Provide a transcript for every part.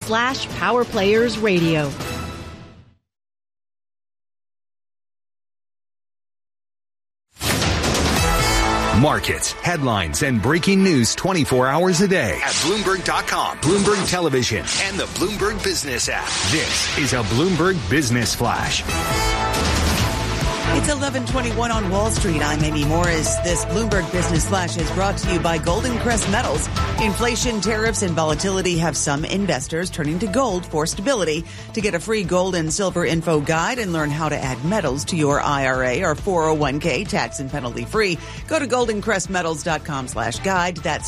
Power Players Radio. Markets, headlines, and breaking news 24 hours a day at Bloomberg.com, Bloomberg Television, and the Bloomberg Business app. This is a Bloomberg Business Flash. It's 11:21 on Wall Street. I'm Amy Morris. This Bloomberg Business Flash is brought to you by Golden Crest Metals. Inflation, tariffs, and volatility have some investors turning to gold for stability. To get a free gold and silver info guide and learn how to add metals to your IRA or 401k tax and penalty free, go to goldencrestmetals.com/guide. That's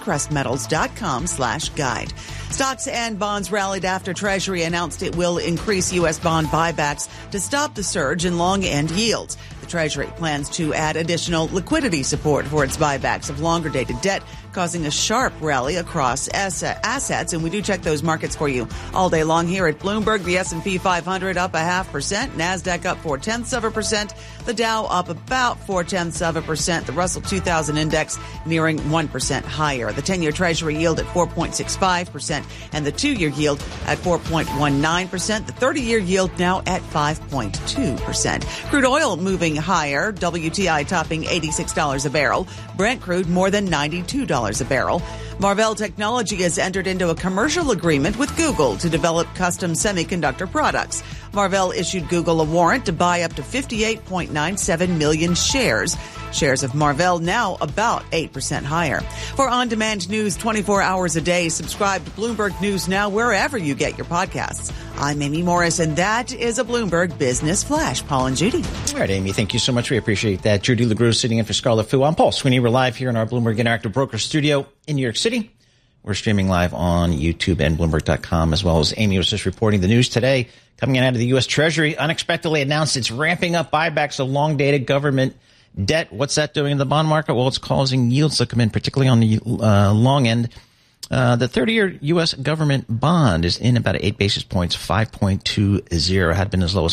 goldencrestmetals.com/guide. Stocks and bonds rallied after Treasury announced it will increase U.S. bond buybacks to stop the surge in long-end yields. The Treasury plans to add additional liquidity support for its buybacks of longer-dated debt, causing a sharp rally across assets. And we do check those markets for you all day long here at Bloomberg. The S&P 500 up 0.5%, NASDAQ up 0.4%, the Dow up about 0.4%, the Russell 2000 index nearing 1% higher. The 10-year Treasury yield at 4.65%, and the 2-year yield at 4.19%. The 30-year yield now at 5.2%. Crude oil moving higher, WTI topping $86 a barrel. Brent crude more than $92 a barrel. Marvell Technology has entered into a commercial agreement with Google to develop custom semiconductor products. Marvell issued Google a warrant to buy up to 58.97 million shares. Shares of Marvell now about 8% higher. For on-demand news 24 hours a day, subscribe to Bloomberg News Now wherever you get your podcasts. I'm Amy Morris, and that is a Bloomberg Business Flash. Paul and Judy. All right, Amy, thank you so much. We appreciate that. Judy LaGrue sitting in for Scarlett Fu. I'm Paul Sweeney. We're live here in our Bloomberg Interactive Broker studio in New York City. We're streaming live on YouTube and Bloomberg.com, as well as Amy was just reporting the news today. Coming in out of the U.S. Treasury, unexpectedly announced it's ramping up buybacks of long-dated government debt. What's that doing in the bond market? Well, it's causing yields to come in, particularly on the long end. The 30-year U.S. government bond is in about 8 basis points, 5.20, had been as low as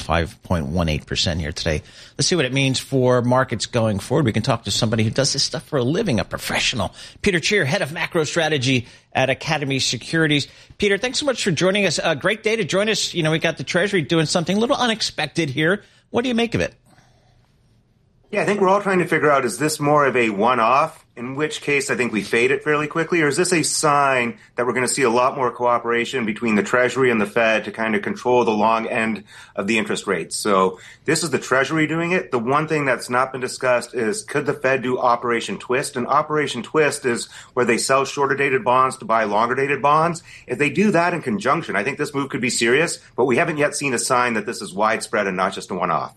5.18% here today. Let's see what it means for markets going forward. We can talk to somebody who does this stuff for a living, a professional. Peter Cheer, head of macro strategy at Academy Securities. Peter, thanks so much for joining us. A great day to join us. You know, we got the Treasury doing something a little unexpected here. What do you make of it? Yeah, I think we're all trying to figure out, is this more of a one-off, in which case I think we fade it fairly quickly, or is this a sign that we're going to see a lot more cooperation between the Treasury and the Fed to kind of control the long end of the interest rates? So this is the Treasury doing it. The one thing that's not been discussed is, could the Fed do Operation Twist? And Operation Twist is where they sell shorter-dated bonds to buy longer-dated bonds. If they do that in conjunction, I think this move could be serious, but we haven't yet seen a sign that this is widespread and not just a one-off.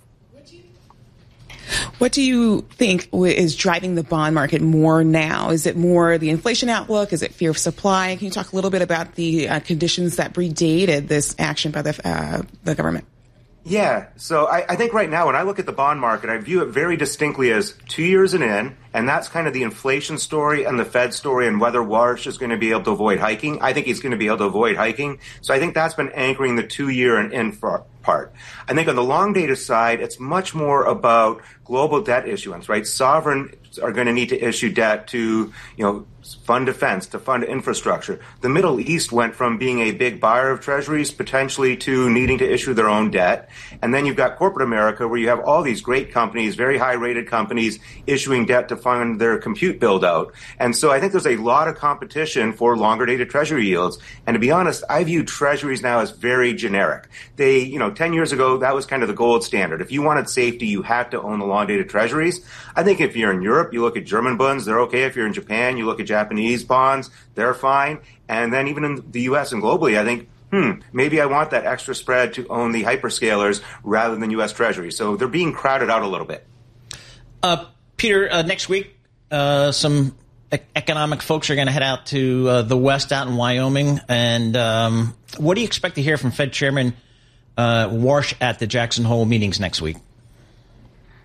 What do you think is driving the bond market more now? Is it more the inflation outlook? Is it fear of supply? Can you talk a little bit about the conditions that predated this action by the government? Yeah, so I think right now when I look at the bond market, I view it very distinctly as 2 years in, and that's kind of the inflation story and the Fed story and whether Warsh is going to be able to avoid hiking. I think he's going to be able to avoid hiking. So I think that's been anchoring the 2 year and in part. I think on the long data side, it's much more about global debt issuance, right? Sovereigns are going to need to issue debt to, fund defense, to fund infrastructure. The Middle East went from being a big buyer of treasuries potentially to needing to issue their own debt. And then you've got corporate America where you have all these great companies, very high-rated companies, issuing debt to fund their compute build-out. And so I think there's a lot of competition for longer-dated treasury yields. And to be honest, I view treasuries now as very generic. They, 10 years ago, that was kind of the gold standard. If you wanted safety, you had to own the long-dated treasuries. I think if you're in Europe, you look at German bonds, they're okay. If you're in Japan, you look at Japanese bonds, they're fine. And then even in the U.S. and globally, I think, maybe I want that extra spread to own the hyperscalers rather than U.S. Treasury. So they're being crowded out a little bit. Peter, next week, some economic folks are going to head out to the West, out in Wyoming. And what do you expect to hear from Fed Chairman Warsh at the Jackson Hole meetings next week?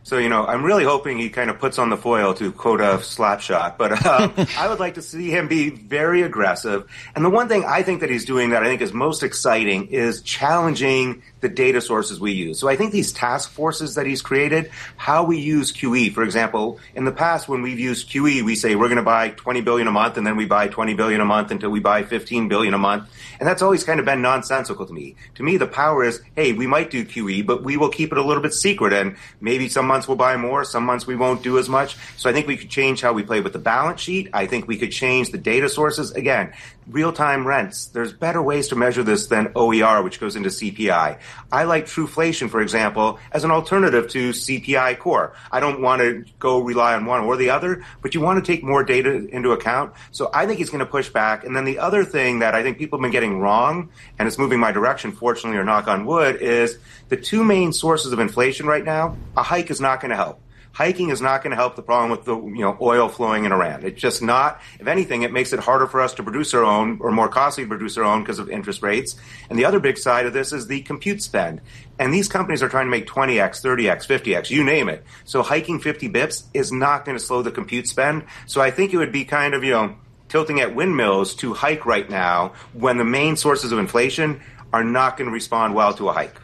So, I'm really hoping he kind of puts on the foil, to quote a slap shot. But I would like to see him be very aggressive. And the one thing I think that he's doing that I think is most exciting is challenging the data sources we use. So I think these task forces that he's created, how we use QE, for example, in the past when we've used QE, we say we're going to buy $20 billion a month, and then we buy $20 billion a month until we buy $15 billion a month. And that's always kind of been nonsensical to me. To me, the power is, hey, we might do QE, but we will keep it a little bit secret. And maybe some months we'll buy more, some months we won't do as much. So I think we could change how we play with the balance sheet. I think we could change the data sources. Again, real-time rents. There's better ways to measure this than OER, which goes into CPI. I like Trueflation, for example, as an alternative to CPI core. I don't want to go rely on one or the other, but you want to take more data into account. So I think he's going to push back. And then the other thing that I think people have been getting wrong, and it's moving my direction, fortunately, or knock on wood, is the two main sources of inflation right now. A hike is not going to help. Hiking is not going to help the problem with the oil flowing in Iran. It's just not. If anything, it makes it harder for us to produce our own, or more costly to produce our own because of interest rates. And the other big side of this is the compute spend. And these companies are trying to make 20x, 30x, 50x, you name it. So hiking 50 bips is not going to slow the compute spend. So I think it would be kind of, tilting at windmills to hike right now when the main sources of inflation are not going to respond well to a hike.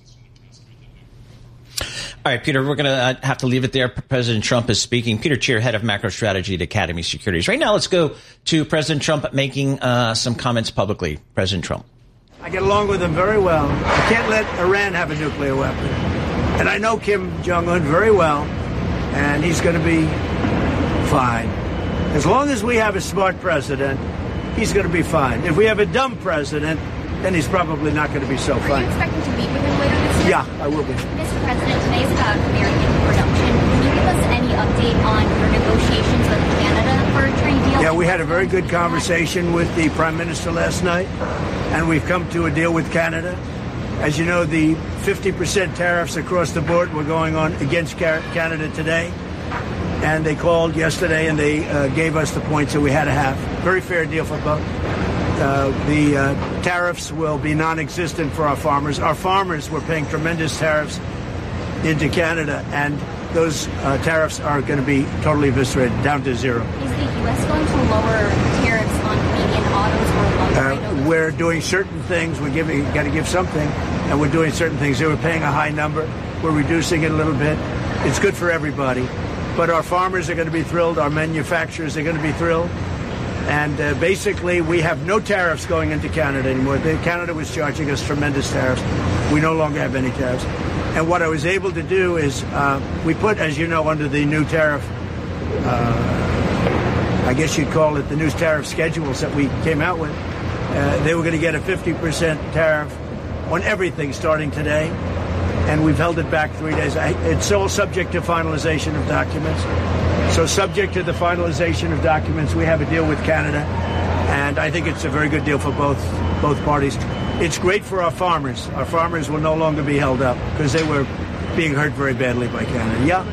All right, Peter, we're going to have to leave it there. President Trump is speaking. Peter Cheer, head of macro strategy at Academy Securities. Right now, let's go to President Trump making some comments publicly. President Trump. I get along with him very well. I can't let Iran have a nuclear weapon. And I know Kim Jong-un very well, and he's going to be fine. As long as we have a smart president, he's going to be fine. If we have a dumb president, then he's probably not going to be so fine. Are you expecting to meet with him later this year? Yeah, I will be. Mr. President, today is about American production. Can you give us any update on your negotiations with Canada for a trade deal? Yeah, we had a very good conversation with the Prime Minister last night, and we've come to a deal with Canada. As you know, the 50% tariffs across the board were going on against Canada today, and they called yesterday and they gave us the points that we had to have. Very fair deal for both. The tariffs will be non-existent for our farmers. Our farmers were paying tremendous tariffs into Canada, and those tariffs are going to be totally eviscerated, down to zero. Is the U.S. going to lower tariffs on Canadian autos or lumber? We're doing certain things. Got to give something, and we're doing certain things. They were paying a high number. We're reducing it a little bit. It's good for everybody. But our farmers are going to be thrilled. Our manufacturers are going to be thrilled. And basically, we have no tariffs going into Canada anymore. Canada was charging us tremendous tariffs. We no longer have any tariffs. And what I was able to do is we put, as you know, under the new tariff, I guess you'd call it the new tariff schedules that we came out with. They were going to get a 50% tariff on everything starting today. And we've held it back 3 days. It's all subject to finalization of documents. So subject to the finalization of documents, we have a deal with Canada, and I think it's a very good deal for both parties. It's great for our farmers. Our farmers will no longer be held up because they were being hurt very badly by Canada. Yeah.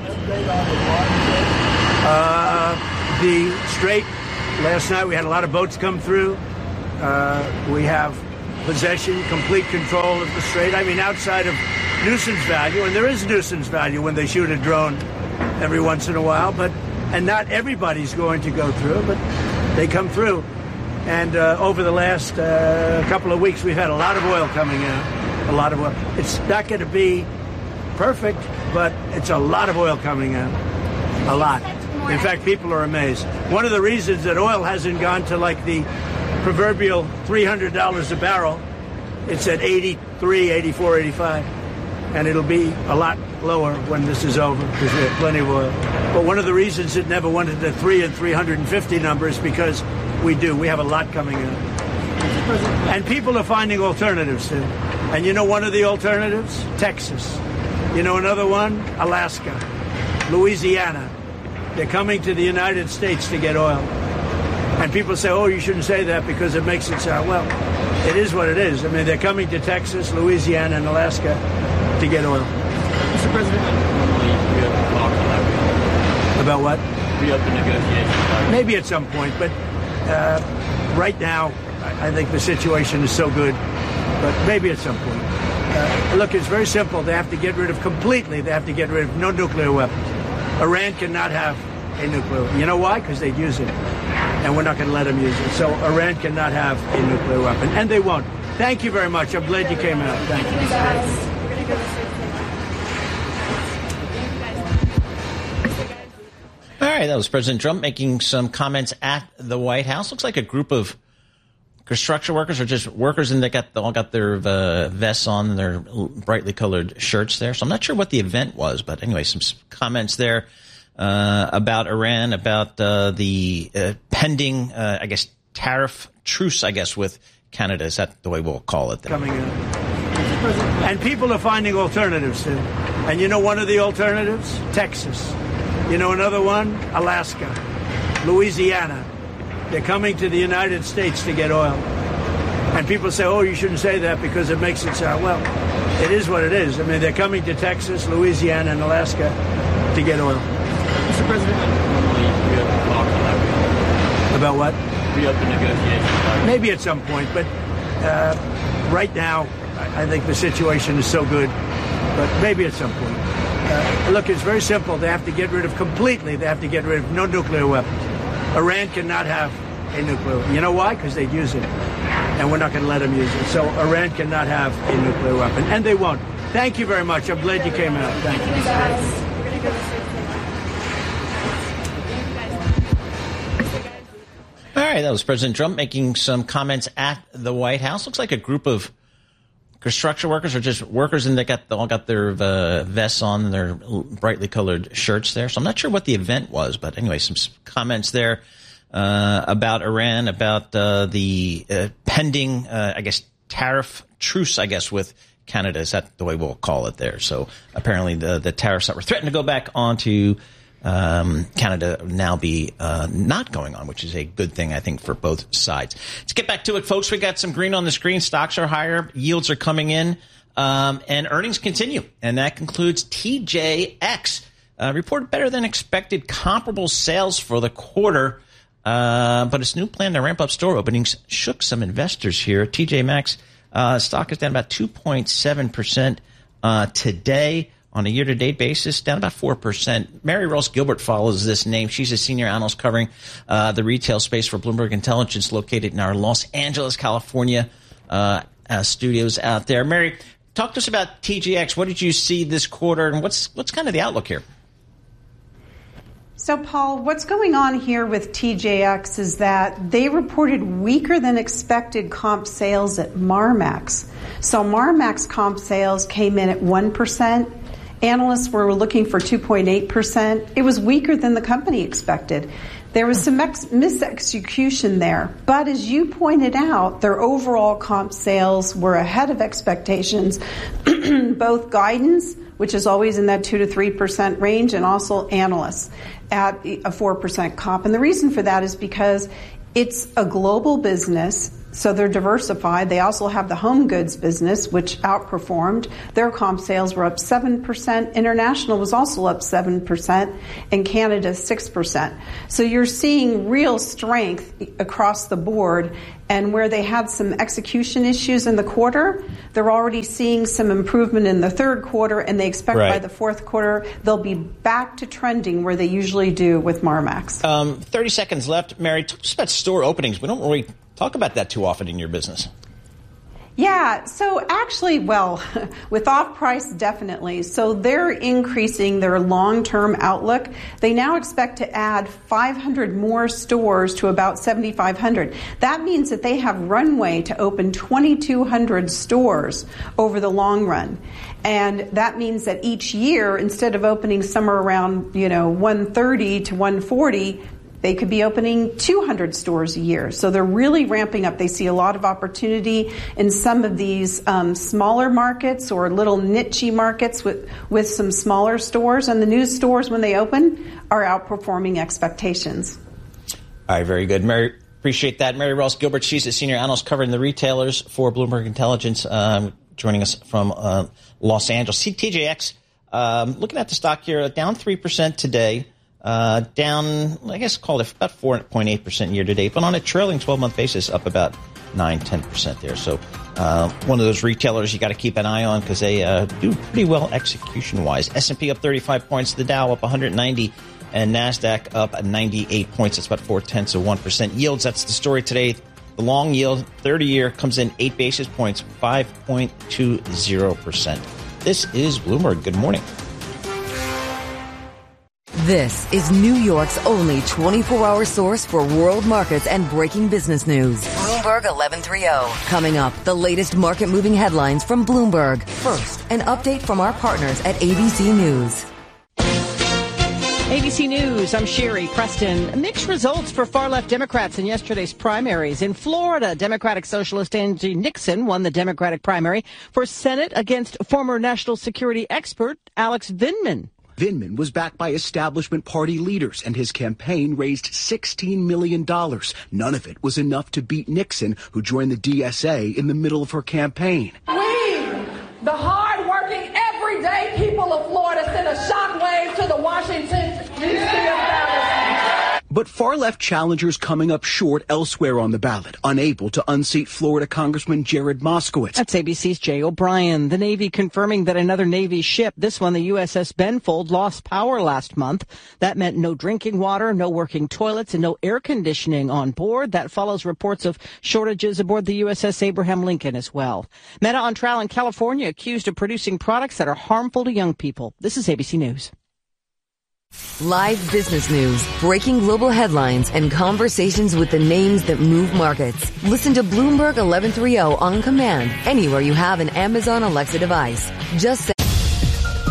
The Strait, last night we had a lot of boats come through. We have possession, complete control of the Strait. I mean, outside of nuisance value, and there is nuisance value when they shoot a drone every once in a while, and not everybody's going to go through, but they come through. And over the last couple of weeks, we've had a lot of oil coming out, a lot of oil. It's not going to be perfect, but it's a lot of oil coming out, a lot. In fact, people are amazed. One of the reasons that oil hasn't gone to like the proverbial $300 a barrel, it's at 83, 84, 85. And it'll be a lot lower when this is over because we have plenty of oil. But one of the reasons it never went into 3 and 350 numbers because we do. We have a lot coming in. And people are finding alternatives too. And you know one of the alternatives? Texas. You know another one? Alaska. Louisiana. They're coming to the United States to get oil. And people say, oh, you shouldn't say that because it makes it sound, well, it is what it is. I mean, they're coming to Texas, Louisiana, and Alaska to get oil. Mr. President, normally we have talked on that. About what? Reopen negotiations. Maybe at some point, but right now I think the situation is so good, but maybe at some point. Look, it's very simple. They have to get rid of no nuclear weapons. Iran cannot have a nuclear weapon. You know why? Because they'd use it, and we're not going to let them use it. So Iran cannot have a nuclear weapon, and they won't. Thank you very much. I'm glad you came out. Thank you. All right, that was President Trump making some comments at the White House. Looks like a group of construction workers or just workers, and they all got their vests on, their brightly colored shirts there. So I'm not sure what the event was, but anyway, some comments there about Iran, about the pending, I guess, tariff truce, I guess, with Canada. Is that the way we'll call it? Coming in. And people are finding alternatives, too. And you know one of the alternatives? Texas. You know another one? Alaska. Louisiana. They're coming to the United States to get oil. And people say, oh, you shouldn't say that because it makes it sound, well, it is what it is. I mean, they're coming to Texas, Louisiana, and Alaska to get oil. Mr. President, normally we have talked about what? Reopen negotiations. Maybe at some point, but right now, I think the situation is so good, but maybe at some point. Look, it's very simple. They have to get rid of no nuclear weapons. Iran cannot have a nuclear weapon. You know why? Because they'd use it, and we're not going to let them use it. So Iran cannot have a nuclear weapon, and they won't. Thank you very much. I'm glad you came out. Thank you. All right, that was President Trump making some comments at the White House. Looks like a group of construction workers or just workers, and they all got their vests on, their brightly colored shirts there. So I'm not sure what the event was, but anyway, some comments there about Iran, about the pending, I guess, tariff truce, I guess, with Canada. Is that the way we'll call it there? So apparently the tariffs that were threatened to go back onto Canada now be not going on, which is a good thing, I think, for both sides. Let's get back to it, folks. We got some green on the screen. Stocks are higher. Yields are coming in. And earnings continue. And that concludes TJX. Reported better than expected comparable sales for the quarter. But its new plan to ramp up store openings shook some investors here. TJ Maxx stock is down about 2.7% today. On a year-to-date basis, down about 4%. Mary Ross Gilbert follows this name. She's a senior analyst covering the retail space for Bloomberg Intelligence, located in our Los Angeles, California studios out there. Mary, talk to us about TJX. What did you see this quarter, and what's kind of the outlook here? So, Paul, what's going on here with TJX is that they reported weaker than expected comp sales at Marmaxx. So Marmaxx comp sales came in at 1%. Analysts were looking for 2.8%. It was weaker than the company expected. There was some misexecution there. But as you pointed out, their overall comp sales were ahead of expectations, both guidance, which is always in that 2 to 3% range, and also analysts at a 4% comp. And the reason for that is because it's a global business, so they're diversified. They also have the home goods business, which outperformed. Their comp sales were up 7%. International was also up 7%, and Canada 6%. So you're seeing real strength across the board. And where they had some execution issues in the quarter, they're already seeing some improvement in the third quarter, and they expect by the fourth quarter they'll be back to trending where they usually do with Marmaxx. 30 seconds left. Mary, talk to us about store openings. We don't really talk about that too often in your business. Yeah, so actually, well, with off-price, definitely. So they're increasing their long-term outlook. They now expect to add 500 more stores to about 7,500. That means that they have runway to open 2,200 stores over the long run. And that means that each year, instead of opening somewhere around, 130 to 140, they could be opening 200 stores a year. So they're really ramping up. They see a lot of opportunity in some of these smaller markets or little niche markets with some smaller stores. And the new stores, when they open, are outperforming expectations. All right, very good. Mary, appreciate that. Mary Ross Gilbert, she's a senior analyst covering the retailers for Bloomberg Intelligence, joining us from Los Angeles. TJX, looking at the stock here, down 3% today. down, I guess, call it about 4.8% year to date, but on a trailing 12-month basis, up about 9-10% there. So one of those retailers you got to keep an eye on because they do pretty well execution-wise. S&P up 35 points, the Dow up 190, and NASDAQ up 98 points. That's about 0.4%. Yields, that's the story today. The long yield, 30-year, comes in 8 basis points, 5.20%. This is Bloomberg. Good morning. This is New York's only 24-hour source for world markets and breaking business news. Bloomberg 1130. Coming up, the latest market-moving headlines from Bloomberg. First, an update from our partners at ABC News. ABC News, I'm Sherry Preston. Mixed results for far-left Democrats in yesterday's primaries. In Florida, Democratic Socialist Angie Nixon won the Democratic primary for Senate against former national security expert Alex Vindman. Vindman was backed by establishment party leaders, and his campaign raised $16 million. None of it was enough to beat Nixon, who joined the DSA in the middle of her campaign. We, the hard-working, everyday people of Florida, sent a shockwave to the Washington, D.C. establishment. But far-left challengers coming up short elsewhere on the ballot, unable to unseat Florida Congressman Jared Moskowitz. That's ABC's Jay O'Brien. The Navy confirming that another Navy ship, this one the USS Benfold, lost power last month. That meant no drinking water, no working toilets, and no air conditioning on board. That follows reports of shortages aboard the USS Abraham Lincoln as well. Meta on trial in California, accused of producing products that are harmful to young people. This is ABC News. Live business news, breaking global headlines, and conversations with the names that move markets. Listen to Bloomberg 1130 on command anywhere you have an Amazon Alexa device. Just say